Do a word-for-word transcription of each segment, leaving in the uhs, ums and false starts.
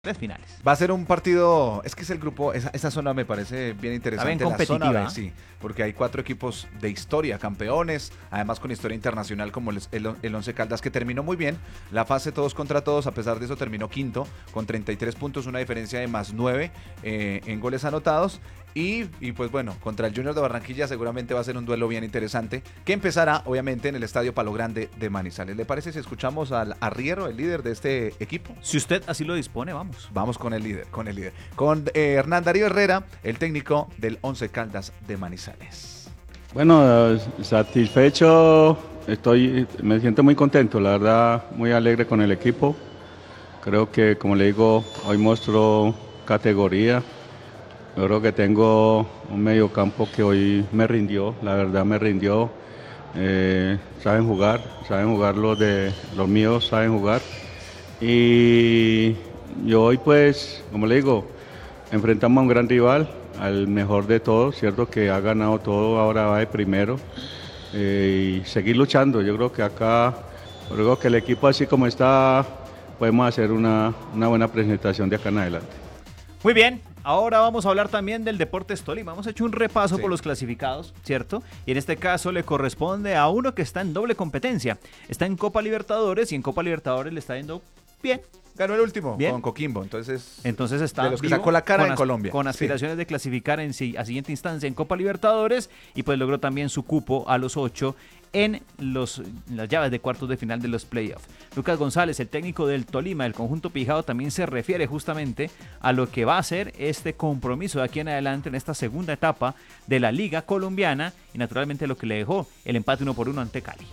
Tres finales. Va a ser un partido, es que es el grupo, esa, esa zona me parece bien interesante. Está bien competitiva. La zona B, sí, porque hay cuatro equipos de historia, campeones, además con historia internacional como el, el, el Once Caldas, que terminó muy bien. La fase todos contra todos, a pesar de eso terminó quinto, con treinta y tres puntos, una diferencia de más nueve eh, en goles anotados. Y, y pues bueno, contra el Junior de Barranquilla seguramente va a ser un duelo bien interesante, que empezará obviamente en el Estadio Palo Grande de Manizales. ¿Le parece si escuchamos al arriero, el líder de este equipo? Si usted así lo dispone, vamos. Vamos con el líder, con el líder. Con eh, Hernán Darío Herrera, el técnico del Once Caldas de Manizales. Bueno, satisfecho, estoy, me siento muy contento, la verdad, muy alegre con el equipo. Creo que, como le digo, hoy muestro categoría. Yo creo que tengo un mediocampo que hoy me rindió, la verdad me rindió. Eh, saben jugar, saben jugar los de los míos, saben jugar. Y yo hoy, pues, como le digo, enfrentamos a un gran rival, al mejor de todos, cierto que ha ganado todo, ahora va de primero. Eh, y seguir luchando, yo creo que acá, yo creo que el equipo así como está, podemos hacer una, una buena presentación de acá en adelante. Muy bien, ahora vamos a hablar también del Deportes Tolima. Hemos hecho un repaso Sí. por los clasificados, ¿cierto? Y en este caso le corresponde a uno que está en doble competencia. Está en Copa Libertadores y en Copa Libertadores le está yendo bien. Ganó el último Bien. con Coquimbo, entonces, Entonces está de los que vivo, sacó la cara con en as- Colombia. con aspiraciones de clasificar en sí, a siguiente instancia en Copa Libertadores y pues logró también su cupo a los ocho en los, las llaves de cuartos de final de los playoffs. Lucas González, el técnico del Tolima, del conjunto Pijao, también se refiere justamente a lo que va a ser este compromiso de aquí en adelante en esta segunda etapa de la Liga Colombiana y naturalmente lo que le dejó el empate uno por uno ante Cali.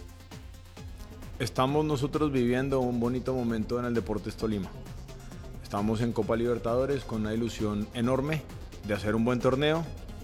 Estamos nosotros viviendo un bonito momento en el Deportes Tolima. Estamos en Copa Libertadores con una ilusión enorme de hacer un buen torneo.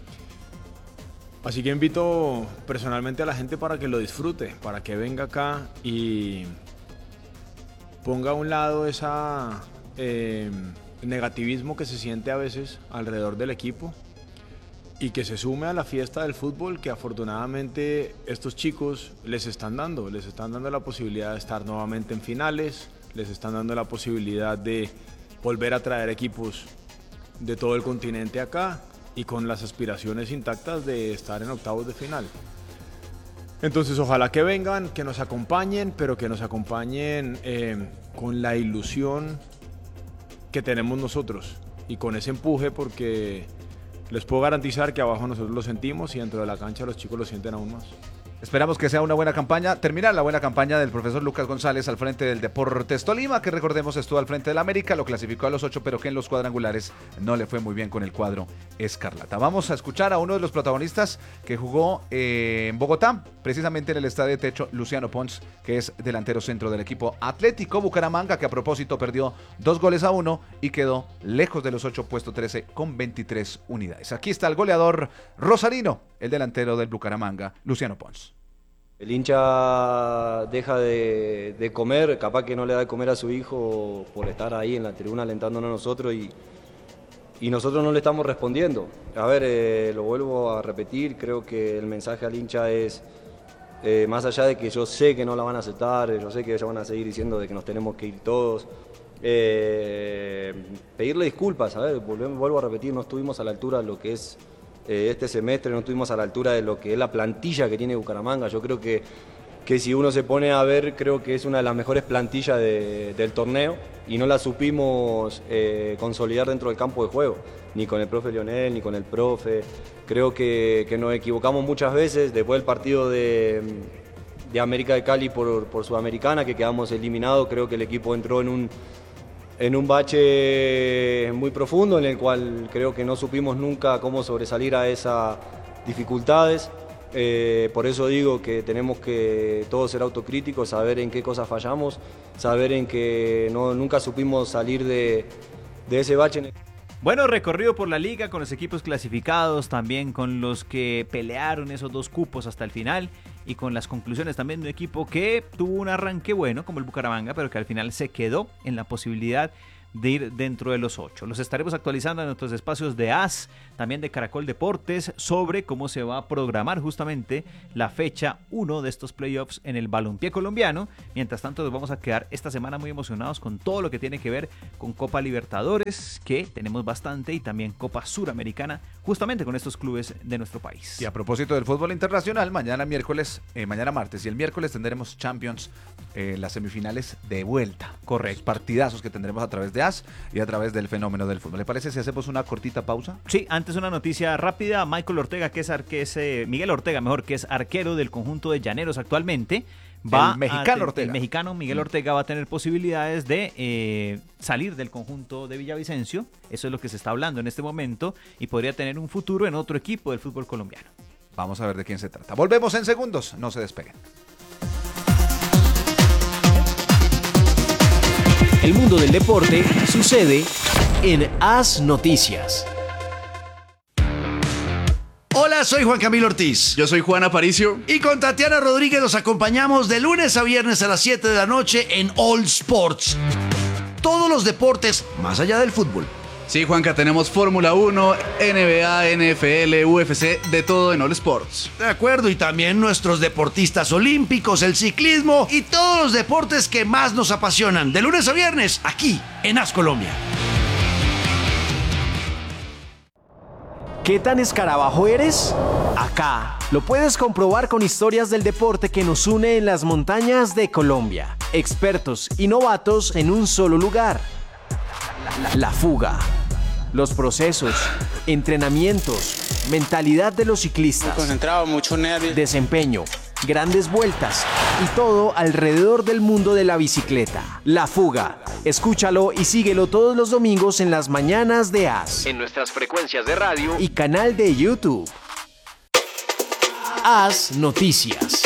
Así que invito personalmente a la gente para que lo disfrute, para que venga acá y ponga a un lado ese eh, negativismo que se siente a veces alrededor del equipo y que se sume a la fiesta del fútbol que afortunadamente estos chicos les están dando. Les están dando la posibilidad de estar nuevamente en finales, les están dando la posibilidad de volver a traer equipos de todo el continente acá y con las aspiraciones intactas de estar en octavos de final. Entonces ojalá que vengan, que nos acompañen, pero que nos acompañen eh, con la ilusión que tenemos nosotros y con ese empuje, porque les puedo garantizar que abajo nosotros lo sentimos y dentro de la cancha los chicos lo sienten aún más. Esperamos que sea una buena campaña, terminar la buena campaña del profesor Lucas González al frente del Deportes Tolima, que recordemos estuvo al frente del América, lo clasificó a los ocho, pero que en los cuadrangulares no le fue muy bien con el cuadro escarlata. Vamos a escuchar a uno de los protagonistas que jugó eh, en Bogotá, precisamente en el Estadio de Techo, Luciano Pons, que es delantero centro del equipo Atlético Bucaramanga, que a propósito perdió dos goles a uno y quedó lejos de los ocho, puesto trece con veintitrés unidades. Aquí está el goleador rosarino, el delantero del Bucaramanga, Luciano Pons. El hincha deja de, de comer, capaz que no le da de comer a su hijo por estar ahí en la tribuna alentándonos a nosotros y, y nosotros no le estamos respondiendo. A ver, eh, lo vuelvo a repetir, creo que el mensaje al hincha es, eh, más allá de que yo sé que no la van a aceptar, yo sé que ellos van a seguir diciendo de que nos tenemos que ir todos, eh, pedirle disculpas, a ver, volvemos, vuelvo a repetir, no estuvimos a la altura de lo que es este semestre, no estuvimos a la altura de lo que es la plantilla que tiene Bucaramanga. Yo creo que, que si uno se pone a ver, creo que es una de las mejores plantillas de, del torneo y no la supimos eh, consolidar dentro del campo de juego, ni con el profe Lionel, ni con el profe. Creo que, que nos equivocamos muchas veces después del partido de, de América de Cali por, por Sudamericana, que quedamos eliminados. Creo que el equipo entró en un en un bache muy profundo en el cual creo que no supimos nunca cómo sobresalir a esas dificultades. Eh, por eso digo que tenemos que todos ser autocríticos, saber en qué cosas fallamos, saber en que no, nunca supimos salir de, de ese bache. En el... Bueno, recorrido por la liga con los equipos clasificados, también con los que pelearon esos dos cupos hasta el final y con las conclusiones también de un equipo que tuvo un arranque bueno como el Bucaramanga, pero que al final se quedó en la posibilidad de ir dentro de los ocho. Los estaremos actualizando en nuestros espacios de A S, también de Caracol Deportes, sobre cómo se va a programar justamente la fecha uno de estos playoffs en el balompié colombiano. Mientras tanto, nos vamos a quedar esta semana muy emocionados con todo lo que tiene que ver con Copa Libertadores, que tenemos bastante, y también Copa Suramericana, justamente con estos clubes de nuestro país. Y a propósito del fútbol internacional, mañana miércoles, eh, mañana martes y el miércoles tendremos Champions, eh, las semifinales de vuelta. Correcto. Partidazos que tendremos a través de A S y a través del fenómeno del fútbol. ¿Le parece si hacemos una cortita pausa? Sí, antes una noticia rápida. Michael Ortega, que es, ar- que es eh, Miguel Ortega, mejor, que es arquero del conjunto de Llaneros actualmente. Va El mexicano a, Ortega. El mexicano Miguel Ortega va a tener posibilidades de eh, salir del conjunto de Villavicencio. Eso es lo que se está hablando en este momento, y podría tener un futuro en otro equipo del fútbol colombiano. Vamos a ver de quién se trata. Volvemos en segundos, no se despeguen. El mundo del deporte sucede en A S Noticias. Hola, soy Juan Camilo Ortiz. Yo soy Juan Aparicio. Y con Tatiana Rodríguez los acompañamos de lunes a viernes a las siete de la noche en All Sports. Todos los deportes más allá del fútbol. Sí, Juanca, tenemos Fórmula uno, N B A, N F L, U F C, de todo en All Sports. De acuerdo, y también nuestros deportistas olímpicos, el ciclismo y todos los deportes que más nos apasionan. De lunes a viernes, aquí en A S Colombia. ¿Qué tan escarabajo eres? Acá lo puedes comprobar con historias del deporte que nos une en las montañas de Colombia. Expertos y novatos en un solo lugar. La fuga. Los procesos, entrenamientos, mentalidad de los ciclistas. Muy concentrado, mucho nervio. Desempeño, grandes vueltas y todo alrededor del mundo de la bicicleta. La fuga. Escúchalo y síguelo todos los domingos en las mañanas de A S. En nuestras frecuencias de radio y canal de YouTube. A S Noticias.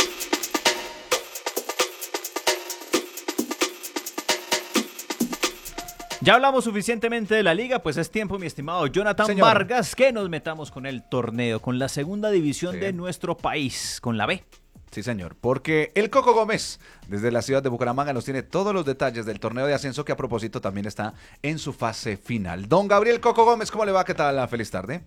Ya hablamos suficientemente de la liga, pues es tiempo, mi estimado Jonathan Señor. Vargas, que nos metamos con el torneo, con la segunda división Sí. de nuestro país, con la B. Sí, señor, porque el Coco Gómez, desde la ciudad de Bucaramanga, nos tiene todos los detalles del torneo de ascenso, que a propósito también está en su fase final. Don Gabriel Coco Gómez, ¿cómo le va? ¿Qué tal? Feliz tarde.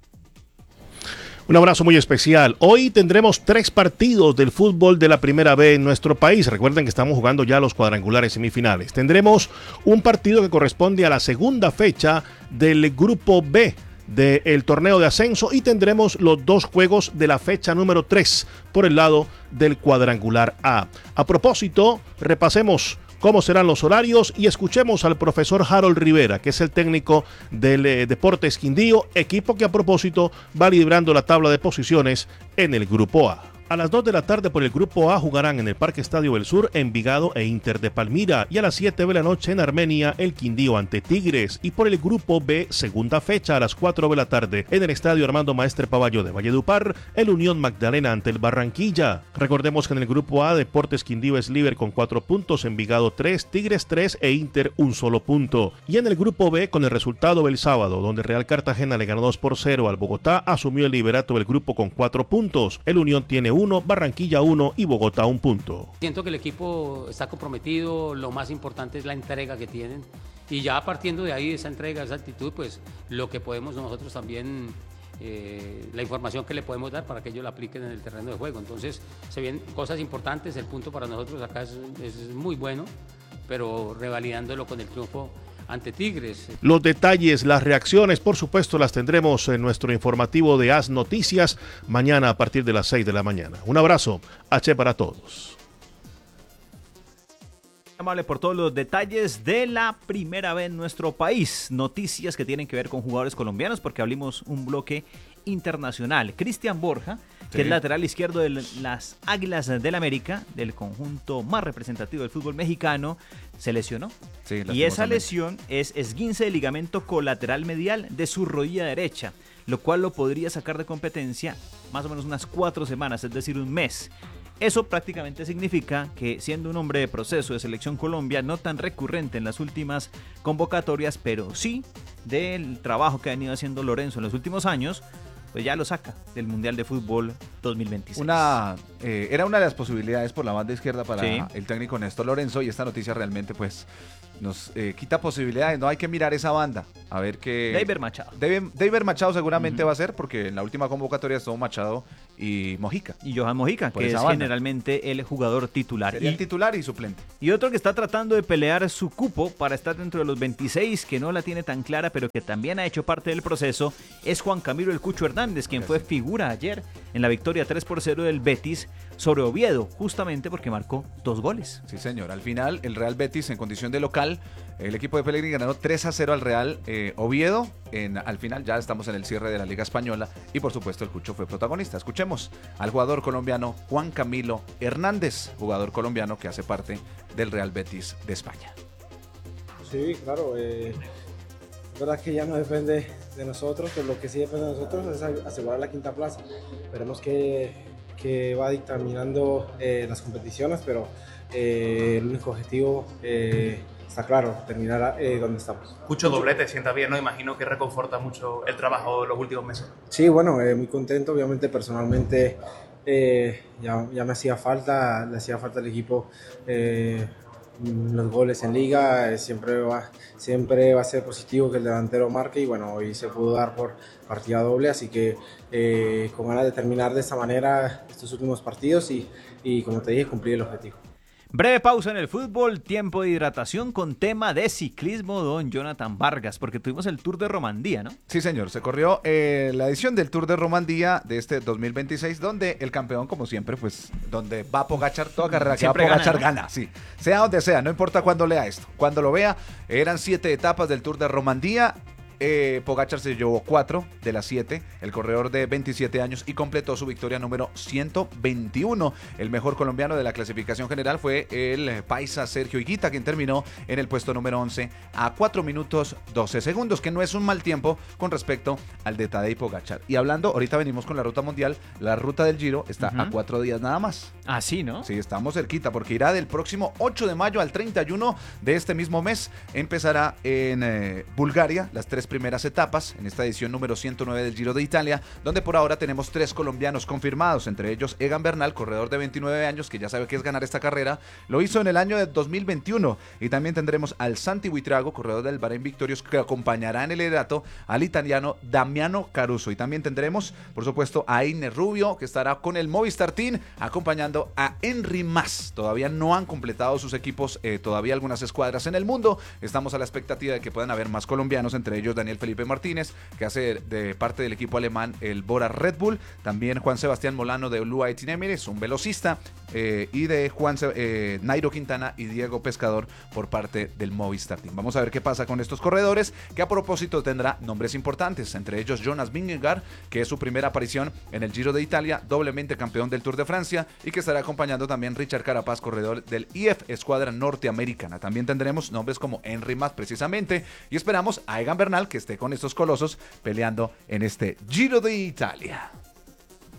Un abrazo muy especial. Hoy tendremos tres partidos del fútbol de la Primera B en nuestro país. Recuerden que estamos jugando ya los cuadrangulares semifinales. Tendremos un partido que corresponde a la segunda fecha del Grupo B del torneo de ascenso, y tendremos los dos juegos de la fecha número tres por el lado del cuadrangular A. A propósito, repasemos cómo serán los horarios y escuchemos al profesor Harold Rivera, que es el técnico del eh, Deportes Quindío, equipo que a propósito va liderando la tabla de posiciones en el Grupo A. A las dos de la tarde por el Grupo A jugarán en el Parque Estadio del Sur Envigado e Inter de Palmira, y a las siete de la noche en Armenia el Quindío ante Tigres, y por el Grupo B segunda fecha a las cuatro de la tarde en el Estadio Armando Maestre Pavallo de Valledupar el Unión Magdalena ante el Barranquilla. Recordemos que en el Grupo A Deportes Quindío es líder con cuatro puntos, Envigado tres, Tigres tres e Inter un solo punto. Y en el Grupo B, con el resultado del sábado, donde Real Cartagena le ganó dos por cero al Bogotá, asumió el liderato del grupo con cuatro puntos. El Unión tiene uno, Barranquilla uno y Bogotá un punto. Siento que el equipo está comprometido, lo más importante es la entrega que tienen, y ya partiendo de ahí, esa entrega, esa actitud, pues lo que podemos nosotros también, eh, la información que le podemos dar para que ellos la apliquen en el terreno de juego. Entonces se vienen cosas importantes, el punto para nosotros acá es, es muy bueno, pero revalidándolo con el triunfo ante Tigres. Los detalles, las reacciones, por supuesto, las tendremos en nuestro informativo de A S Noticias mañana a partir de las seis de la mañana. Un abrazo, H para todos. Amable por todos los detalles de la Primera B en nuestro país. Noticias que tienen que ver con jugadores colombianos, porque abrimos un bloque internacional. Cristian Borja, que Sí. es lateral izquierdo de las Águilas del América, del conjunto más representativo del fútbol mexicano, se lesionó. Sí, Y esa lastimosamente. lesión es esguince de ligamento colateral medial de su rodilla derecha, lo cual lo podría sacar de competencia más o menos unas cuatro semanas, es decir, un mes. Eso prácticamente significa que, siendo un hombre de proceso de Selección Colombia, no tan recurrente en las últimas convocatorias, pero sí del trabajo que ha venido haciendo Lorenzo en los últimos años, pues ya lo saca del Mundial de Fútbol dos mil veintiséis. Una, eh, era una de las posibilidades por la banda izquierda para Sí. el técnico Néstor Lorenzo, y esta noticia realmente pues nos eh, quita posibilidades. No hay que mirar esa banda. A ver qué... David Machado. David, David Machado seguramente Uh-huh. va a ser, porque en la última convocatoria estuvo Machado y Mojica. Y Johan Mojica, Por que es esa banda. generalmente el jugador titular. Sería Y- el titular y suplente. Y otro que está tratando de pelear su cupo para estar dentro de los veintiséis, que no la tiene tan clara, pero que también ha hecho parte del proceso, es Juan Camilo El Cucho Hernández, quien fue figura ayer en la victoria tres por cero del Betis sobre Oviedo, justamente porque marcó dos goles. Sí, señor. Al final, el Real Betis, en condición de local, el equipo de Pellegrini ganó tres a cero al Real eh, Oviedo. En, al final, ya estamos en el cierre de la Liga Española y, por supuesto, el Cucho fue protagonista. Escuchemos al jugador colombiano Juan Camilo Hernández, jugador colombiano que hace parte del Real Betis de España. Sí, claro. Eh, es verdad que ya no depende de nosotros, pero lo que sí depende de nosotros es asegurar la quinta plaza. Veremos que, que va dictaminando eh, las competiciones, pero eh, el único objetivo eh, está claro, terminar eh, donde estamos. Cucho, doblete, sienta bien, ¿no? Imagino que reconforta mucho el trabajo de los últimos meses. Sí, bueno, eh, muy contento, obviamente personalmente eh, ya, ya me hacía falta, le hacía falta al equipo eh, los goles en liga, eh, siempre, va, siempre va a ser positivo que el delantero marque y bueno, hoy se pudo dar por partida doble, así que eh, con ganas de terminar de esta manera estos últimos partidos y, y como te dije, cumplir el objetivo. Breve pausa en el fútbol, tiempo de hidratación con tema de ciclismo, don Jonathan Vargas, porque tuvimos el Tour de Romandía, ¿no? Sí, señor. Se corrió eh, la edición del Tour de Romandía de este dos mil veintiséis, donde el campeón, como siempre, pues, donde va Pogacar, toda carrera que va Siempre Pogacar gana, ¿no? gana, sí. Sea donde sea, no importa cuándo lea esto. Cuando lo vea, eran siete etapas del Tour de Romandía. Eh, Pogacar se llevó cuatro de las siete, el corredor de veintisiete años, y completó su victoria número ciento veintiuno. El mejor colombiano de la clasificación general fue el paisa Sergio Higuita, quien terminó en el puesto número once a cuatro minutos doce segundos, que no es un mal tiempo con respecto al de Tadej Pogacar. Y hablando, ahorita venimos con la ruta mundial, la ruta del Giro está Uh-huh. a cuatro días nada más. Ah, sí, ¿no? Sí, estamos cerquita, porque irá del próximo ocho de mayo al treinta y uno de este mismo mes. Empezará en eh, Bulgaria, las tres primeras etapas, en esta edición número ciento nueve del Giro de Italia, donde por ahora tenemos tres colombianos confirmados, entre ellos Egan Bernal, corredor de veintinueve años, que ya sabe qué es ganar esta carrera, lo hizo en el año de dos mil veintiuno, y también tendremos al Santi Buitrago, corredor del Bahrein Victorious, que acompañará en el liderato al italiano Damiano Caruso, y también tendremos, por supuesto, a Einer Rubio, que estará con el Movistar Team, acompañando a Henry Mas. Todavía no han completado sus equipos, eh, todavía algunas escuadras en el mundo. Estamos a la expectativa de que puedan haber más colombianos, entre ellos Daniel Felipe Martínez, que hace de parte del equipo alemán el Bora Red Bull, también Juan Sebastián Molano de Blue Team Emirates, un velocista, eh, y de Juan eh, Nairo Quintana y Diego Pescador por parte del Movistar Team. Vamos a ver qué pasa con estos corredores, que a propósito tendrá nombres importantes, entre ellos Jonas Vingegaard, que es su primera aparición en el Giro de Italia, doblemente campeón del Tour de Francia, y que estará acompañando también Richard Carapaz, corredor del I F, escuadra norteamericana. También tendremos nombres como Henry Mas, precisamente, y esperamos a Egan Bernal, que esté con estos colosos peleando en este Giro de Italia.